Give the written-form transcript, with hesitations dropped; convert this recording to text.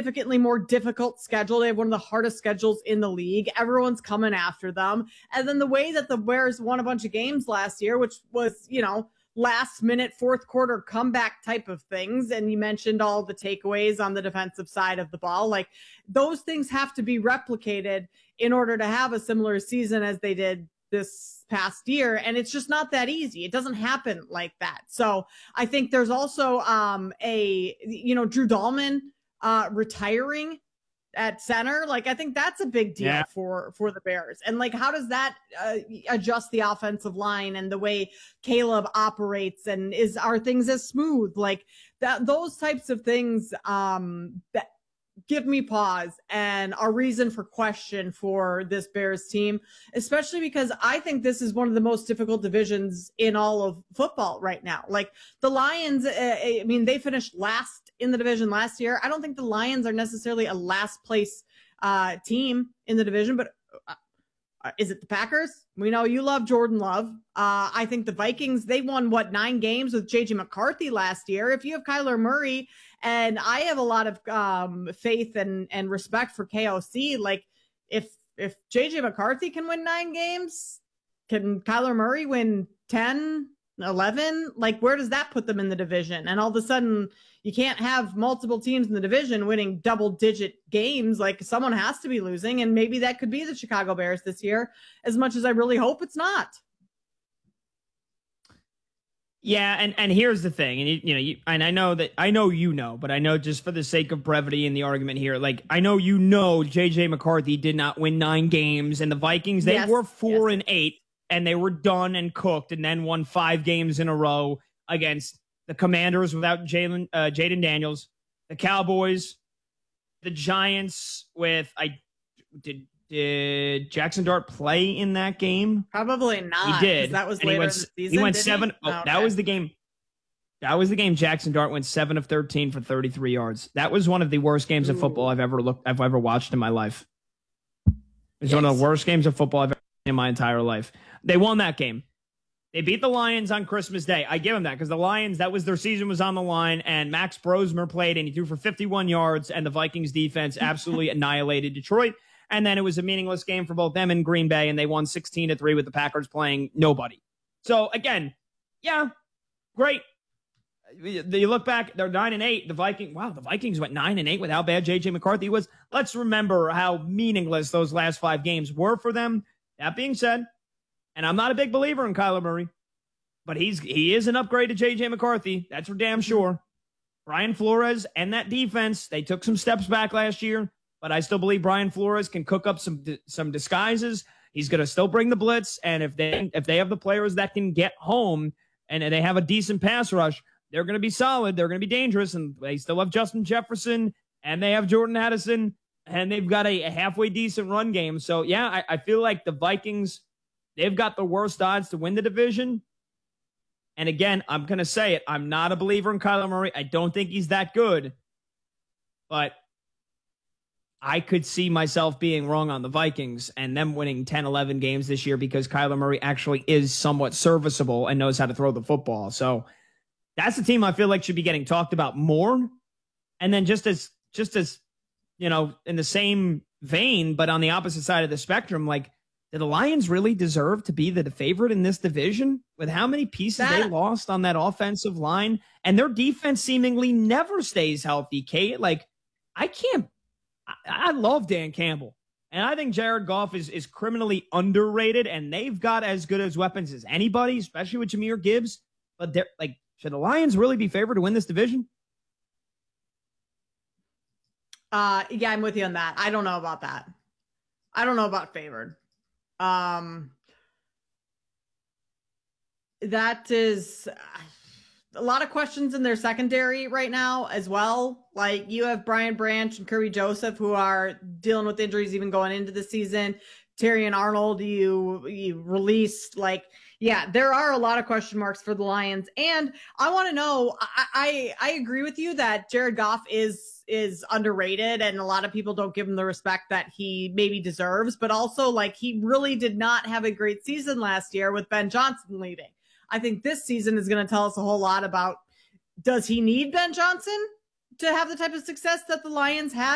significantly more difficult schedule. They have one of the hardest schedules in the league. Everyone's coming after them. And then the way that the Bears won a bunch of games last year, which was, last minute fourth quarter comeback type of things. And you mentioned all the takeaways on the defensive side of the ball. Like, those things have to be replicated in order to have a similar season as they did this past year. And it's just not that easy. It doesn't happen like that. So I think there's also Drew Dahlman retiring at center. Like, I think that's a big deal for the Bears. And like, how does that adjust the offensive line and the way Caleb operates, and are things as smooth? Like that, those types of things that give me pause and a reason for question for this Bears team, especially because I think this is one of the most difficult divisions in all of football right now. Like the Lions, they finished last in the division last year. I don't think the Lions are necessarily a last place team in the division, but is it the Packers? We know you love Jordan Love. I think the Vikings, they won 9 games with JJ McCarthy last year. If you have Kyler Murray, and I have a lot of faith and respect for KOC, like if JJ McCarthy can win 9 games, can Kyler Murray win 10, 11? Like, where does that put them in the division? And all of a sudden, you can't have multiple teams in the division winning double-digit games. Like, someone has to be losing, and maybe that could be the Chicago Bears this year, as much as I really hope it's not. Yeah, and here's the thing, and I know, but I know just for the sake of brevity in the argument here, like I know JJ McCarthy did not win 9 games, and the Vikings, they were 4-8, and they were done and cooked, and then won 5 games in a row against the Commanders without Jaden Daniels, the Cowboys, the Giants with did Jackson Dart play in that game? Probably not. He did. That was later in the season. He went 7. Okay. That was the game. That was the game. Jackson Dart went 7 of 13 for 33 yards. That was one of the worst games of football I've ever watched in my life. It's one of the worst games of football I've ever seen in my entire life. They won that game. They beat the Lions on Christmas Day. I give them that because the Lions, their season was on the line, and Max Brosmer played, and he threw for 51 yards, and the Vikings defense absolutely annihilated Detroit. And then it was a meaningless game for both them and Green Bay, and they won 16-3 with the Packers playing nobody. So again, yeah, great. You look back, they're 9-8. The Vikings went 9-8 with how bad JJ McCarthy was. Let's remember how meaningless those last 5 games were for them. That being said, and I'm not a big believer in Kyler Murray, but he is an upgrade to JJ McCarthy. That's for damn sure. Brian Flores and that defense, they took some steps back last year. But I still believe Brian Flores can cook up some disguises. He's going to still bring the blitz, and if they have the players that can get home and they have a decent pass rush, they're going to be solid. They're going to be dangerous, and they still have Justin Jefferson, and they have Jordan Addison, and they've got a halfway decent run game. So, yeah, I feel like the Vikings, they've got the worst odds to win the division. And, again, I'm going to say it. I'm not a believer in Kyler Murray. I don't think he's that good. But I could see myself being wrong on the Vikings and them winning 10, 11 games this year because Kyler Murray actually is somewhat serviceable and knows how to throw the football. So that's the team I feel like should be getting talked about more. And then just as in the same vein, but on the opposite side of the spectrum, like, do the Lions really deserve to be the favorite in this division with how many pieces they lost on that offensive line? And their defense seemingly never stays healthy, Kate. Like, I love Dan Campbell, and I think Jared Goff is criminally underrated, and they've got as good as weapons as anybody, especially with Jahmyr Gibbs. But should the Lions really be favored to win this division? Yeah, I'm with you on that. I don't know about that. I don't know about favored. That is a lot of questions in their secondary right now as well. Like, you have Brian Branch and Kirby Joseph, who are dealing with injuries even going into the season. Terry and Arnold, you released. Like, yeah, there are a lot of question marks for the Lions. And I want to know, I agree with you that Jared Goff is underrated, and a lot of people don't give him the respect that he maybe deserves. But also, like, he really did not have a great season last year with Ben Johnson leading. I think this season is going to tell us a whole lot about, does he need Ben Johnson to have the type of success that the Lions had?